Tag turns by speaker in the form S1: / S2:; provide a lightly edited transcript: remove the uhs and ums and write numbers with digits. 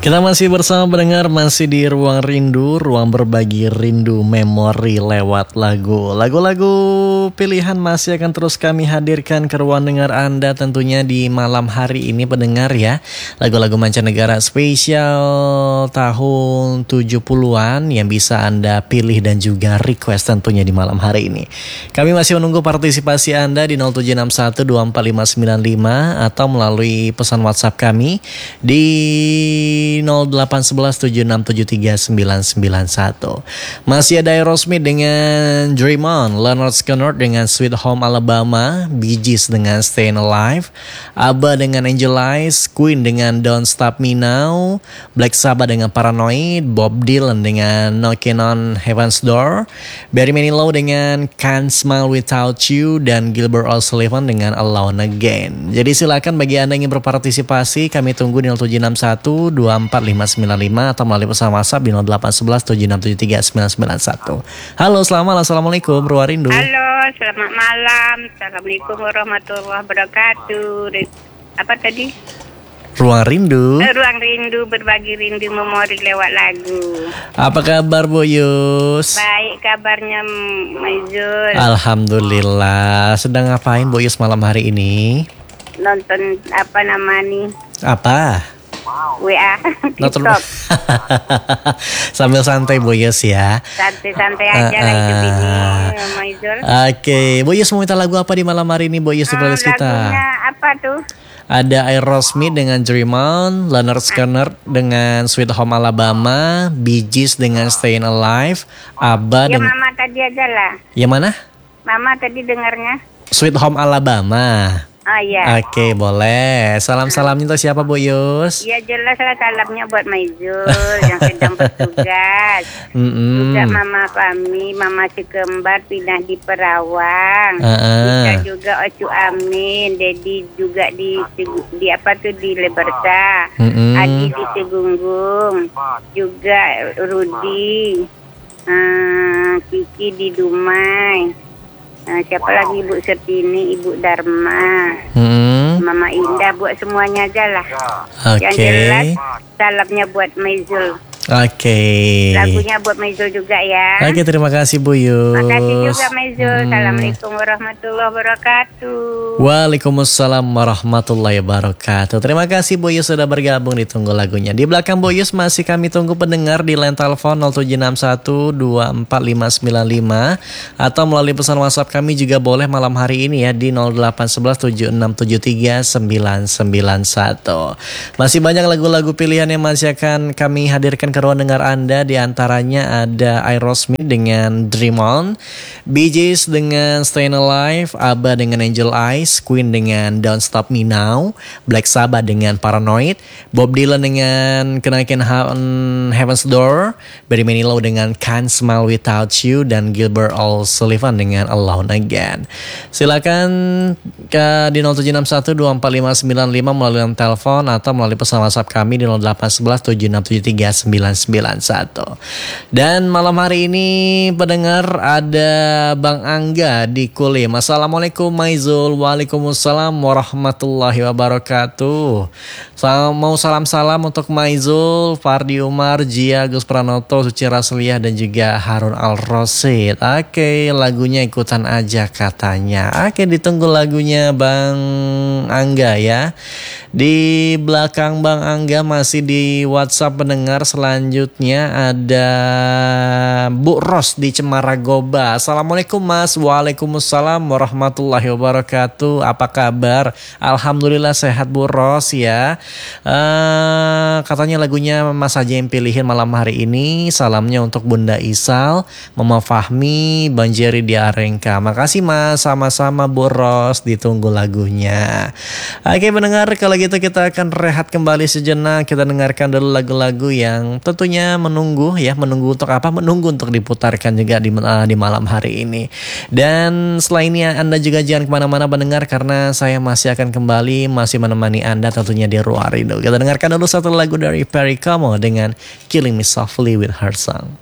S1: Kita masih bersama pendengar, masih di Ruang Rindu, ruang berbagi rindu memori lewat lagu. Lagu-lagu pilihan masih akan terus kami hadirkan ke ruang dengar Anda tentunya di malam hari ini pendengar ya. Lagu-lagu mancanegara spesial tahun 70-an yang bisa Anda pilih dan juga request tentunya di malam hari ini. Kami masih menunggu partisipasi Anda di 0761245595 atau melalui pesan WhatsApp kami di 081176739991. Masih ada Aerosmith dengan Dream On, Leonard Skinner dengan Sweet Home Alabama, Bee Gees dengan Stayin' Alive, ABBA dengan Angel Eyes, Queen dengan Don't Stop Me Now, Black Sabbath dengan Paranoid, Bob Dylan dengan Knockin' on Heaven's Door, Barry Manilow dengan Can't Smile Without You, dan Gilbert O'Sullivan dengan Alone Again. Jadi silakan bagi Anda yang ingin berpartisipasi, kami tunggu di 0761 24595 atau melalui pesan WhatsApp di 081176739991. Halo, selamat malam. Assalamualaikum, Ruang Rindu.
S2: Halo, selamat malam. Assalamualaikum warahmatullahi wabarakatuh. Apa tadi?
S1: Ruang Rindu.
S2: Ruang Rindu, berbagi rindu memori lewat lagu.
S1: Apa kabar Bu Yus?
S2: Baik kabarnya Maizul.
S1: Alhamdulillah. Sedang ngapain Bu Yus malam hari ini?
S2: Nonton apa namanya?
S1: Apa?
S2: WA, TikTok.
S1: Sambil santai Bu Yus ya.
S2: Santai-santai aja lah hidup ini, Maizul.
S1: Oke, Bu Yus mau minta lagu apa di malam hari ini Bu Yus di playlist kita?
S2: Lagunya apa tuh?
S1: Ada Aerosmith dengan Dream On, Leonard Skinner dengan Sweet Home Alabama, Bee Gees dengan Stayin' Alive, ABBA
S2: Ya
S1: dengan...
S2: Mama tadi aja lah.
S1: Yang mana?
S2: Mama tadi dengarnya.
S1: Sweet Home Alabama.
S2: Oh iya.
S1: Oke, boleh. Salam-salamnya untuk siapa Bu Yus?
S2: Ya jelas lah salamnya buat Maizul yang sedang bertugas. Juga Mama Fami, Mama si kembar pindah di Perawang. Kita juga Ocu Amin, Dedi juga di apa tuh di Leberta. Adi di Tegunggung. Juga Rudi. Kiki di Dumai. Siapa lagi Ibu Sertini, Ibu Dharma, Mama Indah, buat semuanya aja lah. Yang jelas salamnya buat Maizul.
S1: Oke.
S2: Lagunya buat Maizul juga ya.
S1: Oke, terima kasih Bu Yus.
S2: Makasih juga Maizul. Assalamualaikum warahmatullahi wabarakatuh.
S1: Waalaikumsalam warahmatullahi wabarakatuh. Terima kasih Bu Yus sudah bergabung di Tunggu Lagunya. Di belakang Bu Yus masih kami tunggu pendengar di line telepon 0761245595 atau melalui pesan WhatsApp kami juga boleh malam hari ini ya di 081176739991. Masih banyak lagu-lagu pilihan yang masih akan kami hadirkan ke ruang dengar Anda. Di antaranya ada Aerosmith dengan Dream On, Bee Gees dengan Stayin' Alive, ABBA dengan Angel Eyes, Queen dengan Don't Stop Me Now, Black Sabbath dengan Paranoid, Bob Dylan dengan Knockin' on Heaven's Door, Barry Manilow dengan Can't Smile Without You, dan Gilbert O'Sullivan dengan Alone Again. Silakan ke di 0761245595 melalui telepon atau melalui pesan WhatsApp kami di 081176739991. Dan malam hari ini pendengar ada Bang Angga di Kulim. Assalamualaikum Maizul. Waalaikumsalam warahmatullahi wabarakatuh. Mau salam-salam untuk Maizul, Fardi Umar, Jia, Gus Pranoto, Suci Rasliyah, dan juga Harun Al-Rosid. Oke, lagunya ikutan aja katanya. Oke, ditunggu lagunya Bang Angga ya. Di belakang Bang Angga masih di WhatsApp pendengar selanjutnya ada Bu Ros di Cemaragoba. Assalamualaikum Mas. Waalaikumsalam warahmatullahi wabarakatuh. Apa kabar? Alhamdulillah sehat Bu Ros ya. Katanya lagunya Mas aja yang pilihin malam hari ini. Salamnya untuk Bunda Isal, Mama Fahmi, Bang Jerry di Arengka. Makasih Mas, sama-sama Bu Ros, ditunggu lagunya. Oke pendengar, kalau gitu kita akan rehat kembali sejenak. Kita dengarkan dulu lagu-lagu yang tentunya menunggu untuk apa? Menunggu untuk diputarkan juga di malam hari ini. Dan setelah ini Anda juga jangan kemana-mana pendengar, karena saya masih akan kembali masih menemani Anda tentunya di Ruang Rindu. Kita dengarkan dulu satu lagu dari Perry Como dengan Killing Me Softly with Her Song.